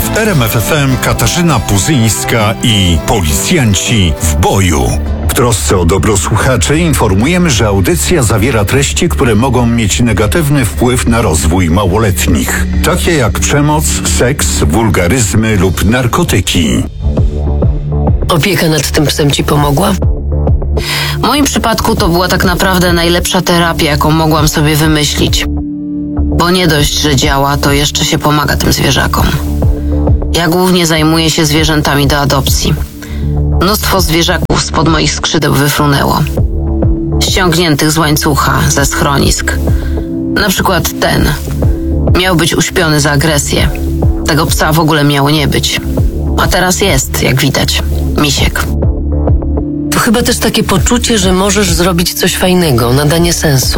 w RMF FM Katarzyna Puzyńska i Policjanci w boju. W trosce o dobro słuchaczy informujemy, że audycja zawiera treści, które mogą mieć negatywny wpływ na rozwój małoletnich, takie jak przemoc, seks, wulgaryzmy lub narkotyki. Opieka nad tym psem ci pomogła? W moim przypadku to była tak naprawdę najlepsza terapia, jaką mogłam sobie wymyślić. Bo nie dość, że działa, to jeszcze się pomaga tym zwierzakom. Ja głównie zajmuję się zwierzętami do adopcji. Mnóstwo zwierzaków spod moich skrzydeł wyfrunęło. Ściągniętych z łańcucha, ze schronisk. Na przykład ten. Miał być uśpiony za agresję. Tego psa w ogóle miało nie być. A teraz jest, jak widać. Misiek. To chyba też takie poczucie, że możesz zrobić coś fajnego, nadanie sensu.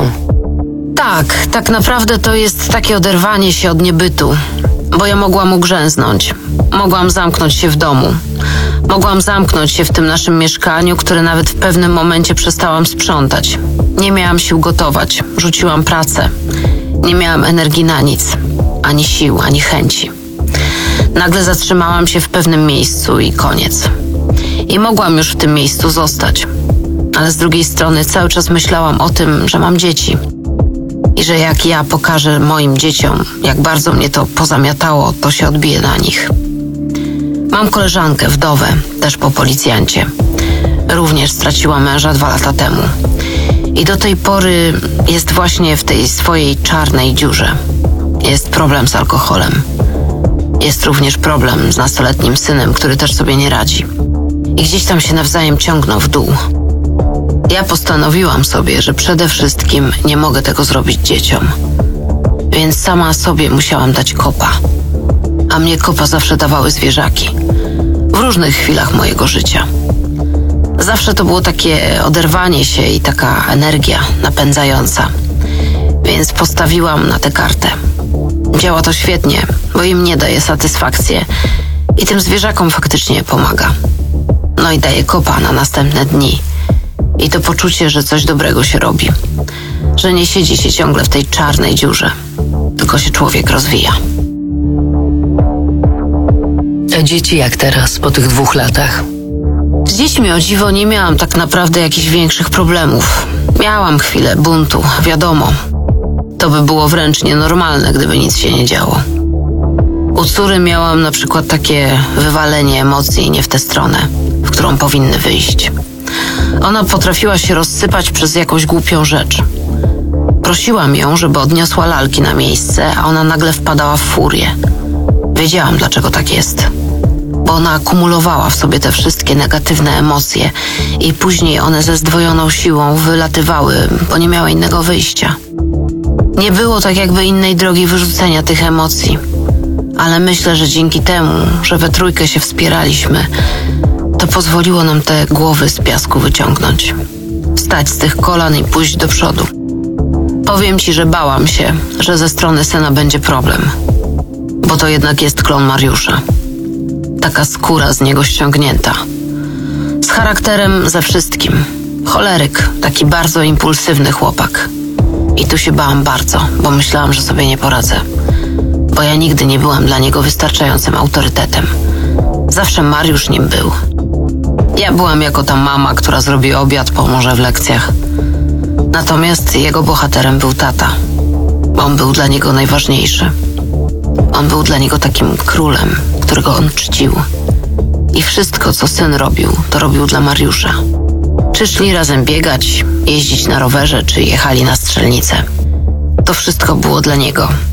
Tak naprawdę to jest takie oderwanie się od niebytu. Bo ja mogłam ugrzęznąć. Mogłam zamknąć się w domu. Mogłam zamknąć się w tym naszym mieszkaniu, które nawet w pewnym momencie przestałam sprzątać. Nie miałam sił gotować. Rzuciłam pracę. Nie miałam energii na nic. Ani sił, ani chęci. Nagle zatrzymałam się w pewnym miejscu i koniec. I mogłam już w tym miejscu zostać. Ale z drugiej strony cały czas myślałam o tym, że mam dzieci. I że jak ja pokażę moim dzieciom, jak bardzo mnie to pozamiatało, to się odbije na nich. Mam koleżankę, wdowę, też po policjancie. Również straciła męża 2 lata temu. I do tej pory jest właśnie w tej swojej czarnej dziurze. Jest problem z alkoholem. Jest również problem z nastoletnim synem, który też sobie nie radzi. I gdzieś tam się nawzajem ciągną w dół. Ja postanowiłam sobie, że przede wszystkim nie mogę tego zrobić dzieciom. Więc sama sobie musiałam dać kopa. A mnie kopa zawsze dawały zwierzaki. W różnych chwilach mojego życia. Zawsze to było takie oderwanie się i taka energia napędzająca. Więc postawiłam na tę kartę. Działa to świetnie, bo im nie daje satysfakcję i tym zwierzakom faktycznie pomaga. No i daje kopa na następne dni. I to poczucie, że coś dobrego się robi. Że nie siedzi się ciągle w tej czarnej dziurze, tylko się człowiek rozwija. A dzieci jak teraz, po tych 2 latach? Z dziećmi o dziwo nie miałam tak naprawdę jakichś większych problemów. Miałam chwilę buntu, wiadomo. To by było wręcz nienormalne, gdyby nic się nie działo. U córy miałam na przykład takie wywalenie emocji nie w tę stronę, w którą powinny wyjść. Ona potrafiła się rozsypać przez jakąś głupią rzecz. Prosiłam ją, żeby odniosła lalki na miejsce, a ona nagle wpadała w furię. Wiedziałam, dlaczego tak jest. Bo ona akumulowała w sobie te wszystkie negatywne emocje i później one ze zdwojoną siłą wylatywały, bo nie miała innego wyjścia. Nie było tak jakby innej drogi wyrzucenia tych emocji. Ale myślę, że dzięki temu, że we trójkę się wspieraliśmy, to pozwoliło nam te głowy z piasku wyciągnąć. Wstać z tych kolan i pójść do przodu. Powiem ci, że bałam się, że ze strony syna będzie problem. Bo to jednak jest klon Mariusza. Taka skóra z niego ściągnięta. Z charakterem ze wszystkim. Choleryk, taki bardzo impulsywny chłopak. I tu się bałam bardzo, bo myślałam, że sobie nie poradzę. Bo ja nigdy nie byłam dla niego wystarczającym autorytetem. Zawsze Mariusz nim był. Ja byłam jako ta mama, która zrobi obiad, pomoże w lekcjach. Natomiast jego bohaterem był tata. On był dla niego najważniejszy. On był dla niego takim królem, którego on czcił. I wszystko, co syn robił, to robił dla Mariusza. Czy szli razem biegać, jeździć na rowerze, czy jechali na strzelnicę. To wszystko było dla niego.